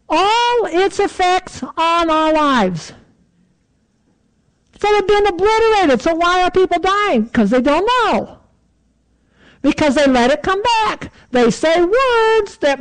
all its effects on our lives. So they've been obliterated. So why are people dying? Because they don't know. Because they let it come back. They say words that